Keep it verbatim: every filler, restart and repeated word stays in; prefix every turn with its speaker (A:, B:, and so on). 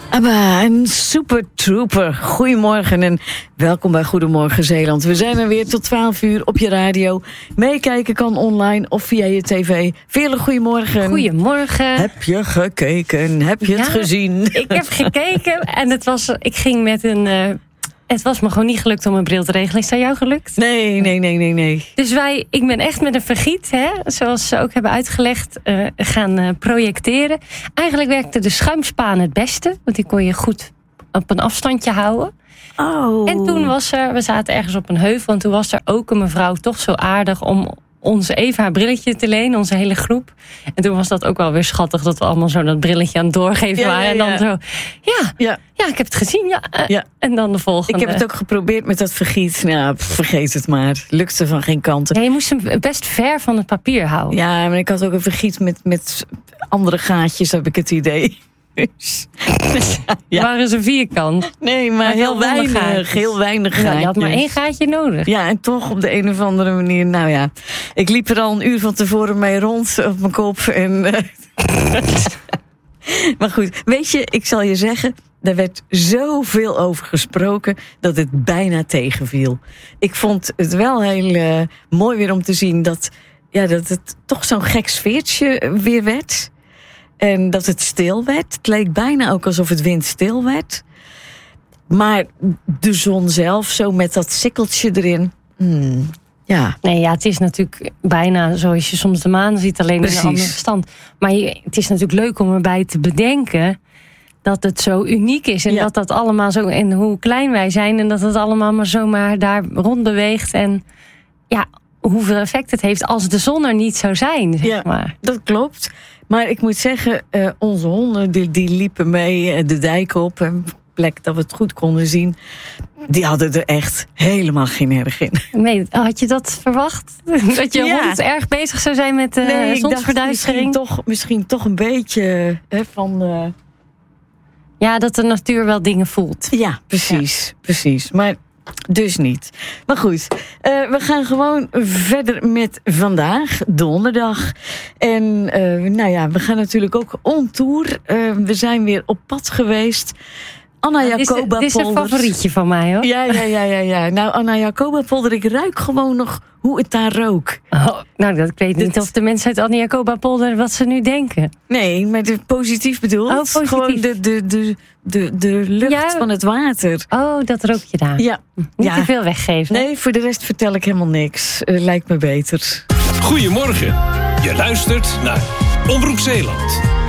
A: ABBA en Super Trooper. Goedemorgen en welkom bij Goedemorgen Zeeland. We zijn er weer tot twaalf uur op je radio. Meekijken kan online of via je tv. Veerle, goedemorgen.
B: Goedemorgen.
A: Heb je gekeken? Heb je ja, het gezien?
B: Ik heb gekeken en het was, ik ging met een... Uh, het was me gewoon niet gelukt om een bril te regelen. Is dat jou gelukt?
A: Nee, nee, nee, nee, nee.
B: Dus wij, ik ben echt met een vergiet, hè, zoals ze ook hebben uitgelegd, uh, gaan uh, projecteren. Eigenlijk werkte de schuimspaan het beste, want die kon je goed op een afstandje houden.
A: Oh.
B: En toen was er, we zaten ergens op een heuvel, en toen was er ook een mevrouw toch zo aardig om ons even haar brilletje te lenen, onze hele groep. En toen was dat ook wel weer schattig dat we allemaal zo dat brilletje aan het doorgeven
A: ja,
B: waren.
A: Ja, ja.
B: En dan zo, ja, ja, ja, ik heb het gezien, ja. Uh,
A: ja.
B: En dan de volgende.
A: Ik heb het ook geprobeerd met dat vergiet. Nou, vergeet het maar. Lukte van geen kanten.
B: Ja, je moest hem best ver van het papier houden.
A: Ja, maar ik had ook een vergiet met, met andere gaatjes, heb ik het idee.
B: Ja. Waren ze vierkant?
A: Nee, maar heel, heel weinig. Heel weinig gaatjes.
B: Ja, je had maar één gaatje nodig.
A: Ja, en toch op de een of andere manier. Nou ja, ik liep er al een uur van tevoren mee rond op mijn kop. En, uh... maar goed, weet je, ik zal je zeggen, er werd zoveel over gesproken dat het bijna tegenviel. Ik vond het wel heel uh, mooi weer om te zien dat, ja, dat het toch zo'n gek sfeertje weer werd. En dat het stil werd. Het leek bijna ook alsof het windstil werd. Maar de zon zelf, zo met dat sikkeltje erin. Hmm, ja.
B: Nee, ja, het is natuurlijk bijna zoals je soms de maan ziet, alleen Precies. in een andere stand. Maar je, het is natuurlijk leuk om erbij te bedenken dat het zo uniek is. En ja. dat dat allemaal zo, en hoe klein wij zijn. En dat het allemaal maar zomaar daar rond beweegt. En ja, hoeveel effect het heeft als de zon er niet zou zijn, zeg
A: ja,
B: maar.
A: Dat klopt. Maar ik moet zeggen, uh, onze honden die, die liepen mee de dijk op. Een plek dat we het goed konden zien. Die hadden er echt helemaal geen erg in.
B: Nee, had je dat verwacht? Dat je
A: ja.
B: hond erg bezig zou zijn met uh,
A: nee,
B: zonsverduistering?
A: Misschien toch, misschien toch een beetje hè, van... Uh...
B: Ja, dat de natuur wel dingen voelt.
A: Ja, precies. Ja. precies. Maar... Dus niet. Maar goed, uh, we gaan gewoon verder met vandaag, donderdag. En uh, nou ja, we gaan natuurlijk ook on tour. Uh, we zijn weer op pad geweest. Anna Jacoba
B: Dit is een favorietje van mij, hoor.
A: Ja, ja, ja, ja, ja. Nou, Anna Jacoba Polder, ik ruik gewoon nog hoe het daar rook.
B: Oh, nou, dat, ik weet niet Dit... of de mensen uit Anna Jacoba Polder wat ze nu denken.
A: Nee, maar de, positief bedoeld.
B: Oh, positief.
A: Gewoon de, de, de, de, de lucht ja. van het water.
B: Oh, dat rook je daar.
A: Ja.
B: Niet
A: ja.
B: te veel weggeven.
A: Nee, voor de rest vertel ik helemaal niks. Uh, lijkt me beter.
C: Goedemorgen. Je luistert naar Omroep Zeeland.